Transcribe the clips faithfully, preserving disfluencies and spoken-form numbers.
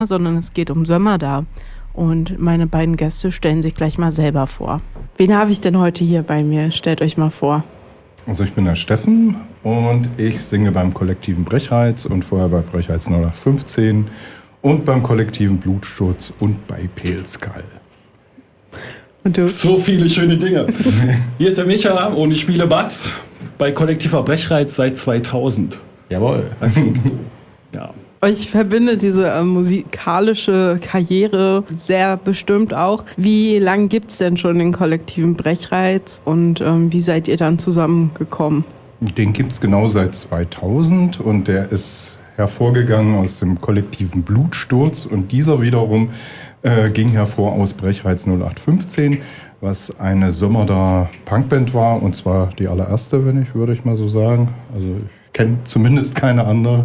sondern es geht um Sömmerda. Und meine beiden Gäste stellen sich gleich mal selber vor. Wen habe ich denn heute hier bei mir? Stellt euch mal vor. Also ich bin der Steffen und ich singe beim kollektiven Brechreiz und vorher bei Brechreiz null acht fünfzehn und beim kollektiven Blutsturz und bei Peelskal. Und du? So viele schöne Dinge. Hier ist der Micha und ich spiele Bass bei kollektiver Brechreiz seit zweitausend. Jawohl. Ja. Euch verbindet diese äh, musikalische Karriere sehr bestimmt auch. Wie lange gibt es denn schon den kollektiven Brechreiz und ähm, wie seid ihr dann zusammengekommen? Den gibt es genau seit zweitausend und der ist hervorgegangen aus dem kollektiven Blutsturz und dieser wiederum äh, ging hervor aus Brechreiz null acht fünfzehn, was eine Sömmerda Punkband war und zwar die allererste, wenn ich, würde ich mal so sagen. Also ich kenne zumindest keine andere.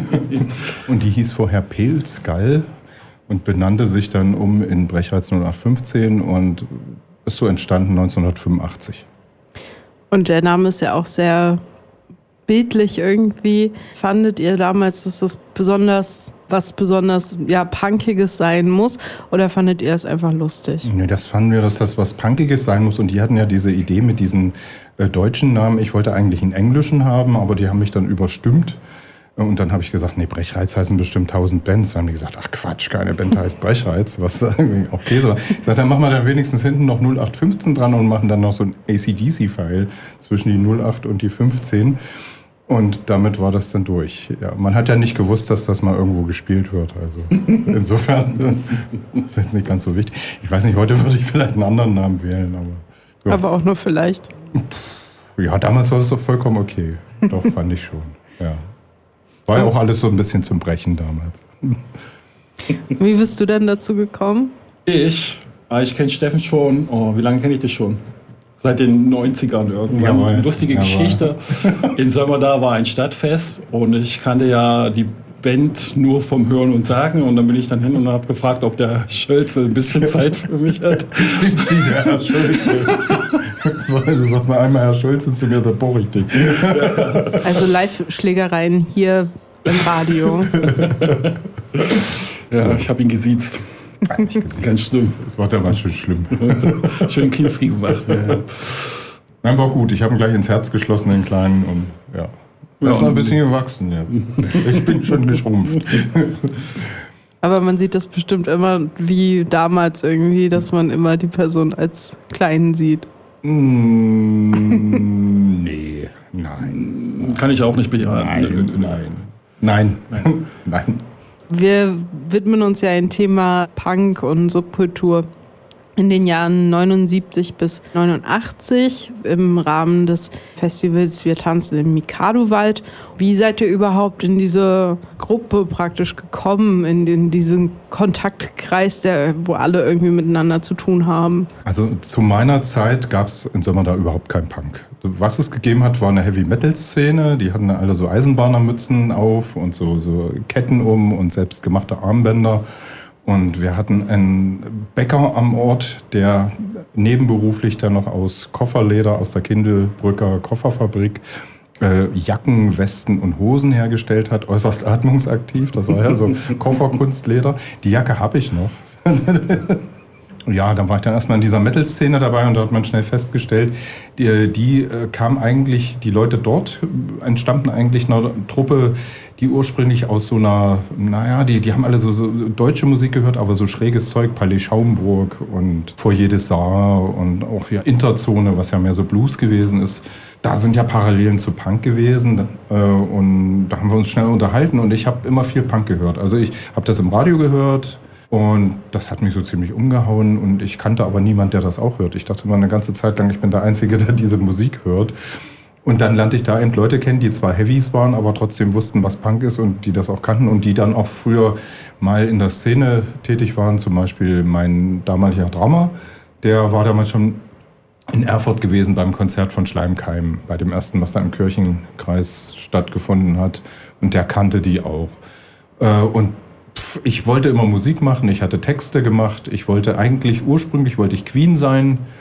Und die hieß vorher Peelskal und benannte sich dann um in Brechreiz null acht fünfzehn und ist so entstanden neunzehnhundertfünfundachtzig. Und der Name ist ja auch sehr bildlich irgendwie. Fandet ihr damals, dass das besonders, was besonders ja, Punkiges sein muss? Oder fandet ihr das einfach lustig? Nee, das fanden wir, dass das was Punkiges sein muss. Und die hatten ja diese Idee mit diesen äh, deutschen Namen. Ich wollte eigentlich einen englischen haben, aber die haben mich dann überstimmt. Und dann habe ich gesagt, nee, Brechreiz heißen bestimmt tausend Bands. Dann haben die gesagt, ach Quatsch, keine Band heißt Brechreiz. Was irgendwie auch Käse war. Ich sagte, dann machen wir dann wenigstens hinten noch null acht fünfzehn dran und machen dann noch so ein A C D C-File zwischen die null acht und die fünfzehn. Und damit war das dann durch. Ja, man hat ja nicht gewusst, dass das mal irgendwo gespielt wird. Also insofern ist das jetzt nicht ganz so wichtig. Ich weiß nicht, heute würde ich vielleicht einen anderen Namen wählen. Aber, ja. Aber auch nur vielleicht. Ja, damals war es doch vollkommen okay. Doch, fand ich schon. Ja. War ja auch alles so ein bisschen zum Brechen damals. Wie bist du denn dazu gekommen? Ich? Ich kenne Steffen schon. Oh, wie lange kenne ich dich schon? Seit den neunzigern irgendwann. Jawohl, Eine lustige jawohl. Geschichte. In Sömmerda war ein Stadtfest und ich kannte ja die Band nur vom Hören und Sagen. Und dann bin ich dann hin und habe gefragt, ob der Schölzel ein bisschen Zeit für mich hat. Sind Sie der Herr Schölzel? Du sagst noch einmal Herr Schölzel zu mir, da bohre ich dich. Also Live-Schlägereien hier im Radio. Ja, ich habe ihn gesiezt. Nein, nicht gesehen. Ganz schlimm. Das war damals schon schlimm. Schön Kinski gemacht. Ja. Nein, war gut. Ich habe ihn gleich ins Herz geschlossen, den Kleinen. Und ja, er ist noch ein bisschen gewachsen jetzt. Ich bin schon geschrumpft. Aber man sieht das bestimmt immer wie damals irgendwie, dass man immer die Person als Kleinen sieht. Mm, nee, nein. Kann ich auch nicht bejahen. Nein, nein. Nein, nein. Nein. Wir widmen uns ja dem Thema Punk und Subkultur in den Jahren neunundsiebzig bis neunundachtzig im Rahmen des Festivals Wir tanzen im Mikado-Wald. Wie seid ihr überhaupt in diese Gruppe praktisch gekommen, in, den, diesen Kontaktkreis, der, wo alle irgendwie miteinander zu tun haben? Also zu meiner Zeit gab es in Sömmerda überhaupt kein Punk. Was es gegeben hat, war eine Heavy-Metal-Szene. Die hatten alle so Eisenbahnermützen auf und so, so Ketten um und selbstgemachte Armbänder. Und wir hatten einen Bäcker am Ort, der nebenberuflich dann noch aus Kofferleder aus der Kindelbrücker Kofferfabrik äh, Jacken, Westen und Hosen hergestellt hat, äußerst atmungsaktiv. Das war ja so Kofferkunstleder. Die Jacke habe ich noch. Ja, dann war ich dann erstmal in dieser Metal-Szene dabei und da hat man schnell festgestellt, die, die äh, kam eigentlich, die Leute dort entstammten eigentlich einer Truppe, die ursprünglich aus so einer, naja, die, die haben alle so, so deutsche Musik gehört, aber so schräges Zeug, Palais Schaumburg und Foyer des Saar und auch ja Interzone, was ja mehr so Blues gewesen ist. Da sind ja Parallelen zu Punk gewesen äh, und da haben wir uns schnell unterhalten und ich habe immer viel Punk gehört. Also ich habe das im Radio gehört. Und das hat mich so ziemlich umgehauen und ich kannte aber niemand, der das auch hört. Ich dachte immer eine ganze Zeit lang, ich bin der Einzige, der diese Musik hört. Und dann lernte ich da eben Leute kennen, die zwar Heavys waren, aber trotzdem wussten, was Punk ist und die das auch kannten und die dann auch früher mal in der Szene tätig waren. Zum Beispiel mein damaliger Drummer, der war damals schon in Erfurt gewesen beim Konzert von Schleimkeim, bei dem ersten, was da im Kirchenkreis stattgefunden hat. Und der kannte die auch. Und ich wollte immer Musik machen, ich hatte Texte gemacht, ich wollte eigentlich, ursprünglich wollte ich Queen sein,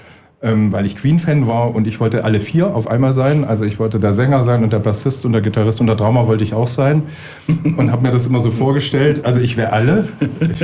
ähm, weil ich Queen-Fan war und ich wollte alle vier auf einmal sein. Also ich wollte der Sänger sein und der Bassist und der Gitarrist und der Drummer wollte ich auch sein. Und habe mir das immer so vorgestellt. Also ich wäre alle. Ich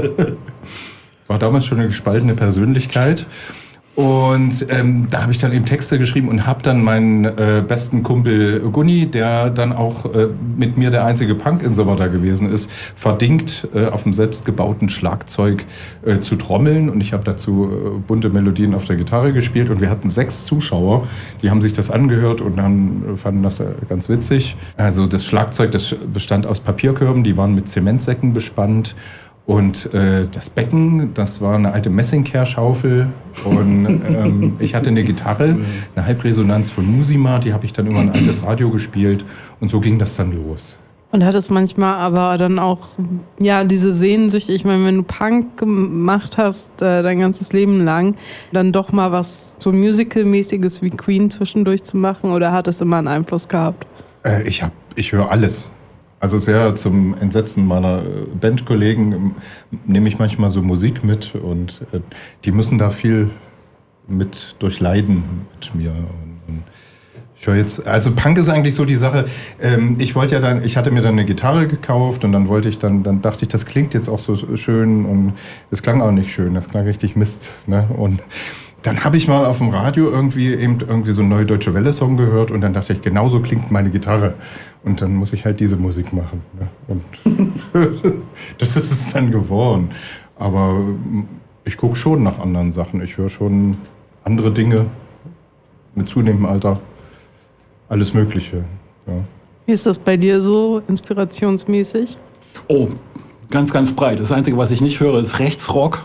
war damals schon eine gespaltene Persönlichkeit. Und ähm, da habe ich dann eben Texte geschrieben und habe dann meinen äh, besten Kumpel Gunni, der dann auch äh, mit mir der einzige Punk in Sommer da gewesen ist, verdingt, äh, auf dem selbstgebauten Schlagzeug äh, zu trommeln. Und ich habe dazu äh, bunte Melodien auf der Gitarre gespielt. Und wir hatten sechs Zuschauer, die haben sich das angehört und dann äh, fanden das äh, ganz witzig. Also das Schlagzeug, das bestand aus Papierkörben, die waren mit Zementsäcken bespannt. Und äh, das Becken, das war eine alte Messingkehrschaufel. Und ähm, ich hatte eine Gitarre, eine Halbresonanz von Musima, die habe ich dann über ein altes Radio gespielt. Und so ging das dann los. Und hat es manchmal aber dann auch, ja, diese Sehnsüchte, ich meine, wenn du Punk gemacht hast, äh, dein ganzes Leben lang, dann doch mal was so Musical-mäßiges wie Queen zwischendurch zu machen, oder hat es immer einen Einfluss gehabt? Äh, ich hab, ich höre alles. Also sehr zum Entsetzen meiner Bandkollegen nehme ich manchmal so Musik mit und äh, die müssen da viel mit durchleiden mit mir. Und, und ich höre jetzt, also Punk ist eigentlich so die Sache. Ähm, ich wollte ja dann, ich hatte mir dann eine Gitarre gekauft und dann wollte ich dann, dann dachte ich, das klingt jetzt auch so schön und es klang auch nicht schön, das klang richtig Mist. Ne? Und dann habe ich mal auf dem Radio irgendwie eben irgendwie so einen Neue Deutsche Welle Song gehört und dann dachte ich, genau so klingt meine Gitarre. Und dann muss ich halt diese Musik machen. Ne? Und das ist es dann geworden. Aber ich gucke schon nach anderen Sachen. Ich höre schon andere Dinge mit zunehmendem Alter. Alles Mögliche. Ja. Wie ist das bei dir so inspirationsmäßig? Oh, ganz, ganz breit. Das Einzige, was ich nicht höre, ist Rechtsrock.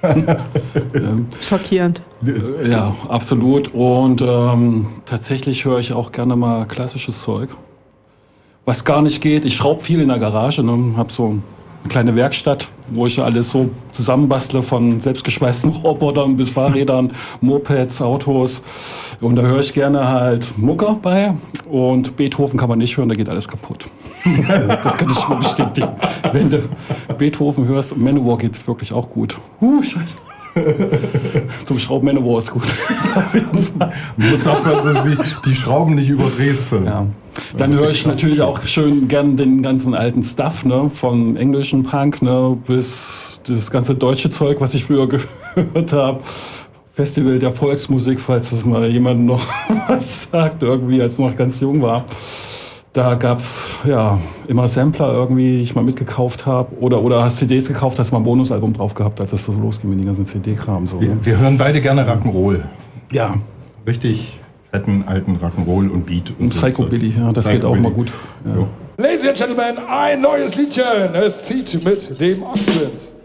ähm, Schockierend. Ja, absolut. Und ähm, tatsächlich höre ich auch gerne mal klassisches Zeug. Was gar nicht geht, ich schraube viel in der Garage, ne? Habe so eine kleine Werkstatt, wo ich alles so zusammenbastle, von selbstgeschweißten Robotern bis Fahrrädern, Mopeds, Autos. Und da höre ich gerne halt Mucke bei. Und Beethoven kann man nicht hören, da geht alles kaputt. Das kann ich schon bestätigen. Wenn du Beethoven hörst, und Manowar geht wirklich auch gut. Huh, scheiße. Zum Schrauben Manowar ist gut. Du musst aufpassen, dass sie die Schrauben nicht überdrehst. Ja. Dann also höre ich natürlich auch schön gern den ganzen alten Stuff, ne, vom englischen Punk, ne, bis das ganze deutsche Zeug, was ich früher gehört habe. Festival der Volksmusik, falls das mal jemand noch was sagt, irgendwie, als ich noch ganz jung war. Da gab es ja immer Sampler irgendwie, die ich mal mitgekauft habe. Oder, oder hast C Ds gekauft, hast mal ein Bonusalbum drauf gehabt, als das so losging mit den ganzen C D-Kram. So. Wir, wir hören beide gerne Rock'n'Roll. Ja. Richtig fetten, alten Rock'n'Roll und Beat. Und, und so Psychobilly, ja, das Psycho geht auch mal gut. Ja. Ladies and Gentlemen, ein neues Liedchen. Es zieht mit dem Akzent.